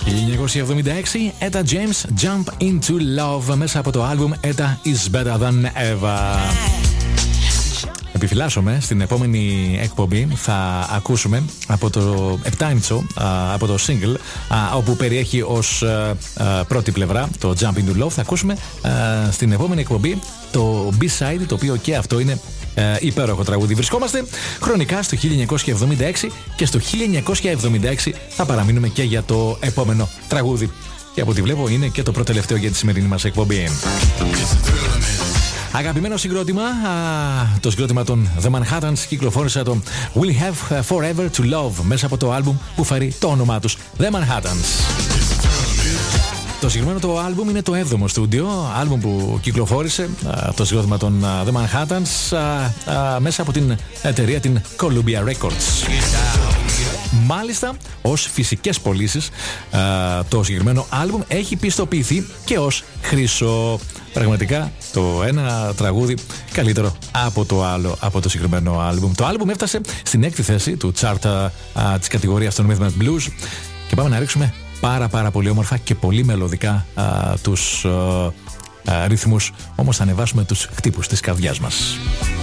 1976, Etta James, Jump Into Love, μέσα από το άλμπουμ Etta Is Better Than Ever. Επιφυλάσσομαι, στην επόμενη εκπομπή θα ακούσουμε από το 7inch, από το single, όπου περιέχει ως πρώτη πλευρά το Jump Into Love. Θα ακούσουμε στην επόμενη εκπομπή το B-side, το οποίο και αυτό είναι υπέροχο τραγούδι. Βρισκόμαστε χρονικά στο 1976 και στο 1976 θα παραμείνουμε και για το επόμενο τραγούδι. Και από ό,τι βλέπω είναι και το πρώτο τελευταίο για τη σημερινή μας εκπομπή. Αγαπημένο συγκρότημα, το συγκρότημα των The Manhattans κυκλοφόρησε το We'll Have Forever to Love μέσα από το άλμπουμ που φέρει το όνομά τους, The Manhattans. Το συγκεκριμένο το άλμπουμ είναι το 7ο στούντιο άλμπουμ που κυκλοφόρησε το συγκρότημα των The Manhattans μέσα από την εταιρεία την Columbia Records. Μάλιστα, ως φυσικές πωλήσεις το συγκεκριμένο άλμπουμ έχει πιστοποιηθεί και ως χρυσό. Πραγματικά το ένα τραγούδι καλύτερο από το άλλο από το συγκεκριμένο άλμπουμ. Το άλμπουμ έφτασε στην 6η θέση του chart της κατηγορίας των Rhythm & Blues και πάμε να ρίξουμε πάρα πολύ όμορφα και πολύ μελωδικά τους ρυθμούς, όμως θα ανεβάσουμε τους χτύπους της καρδιάς μας.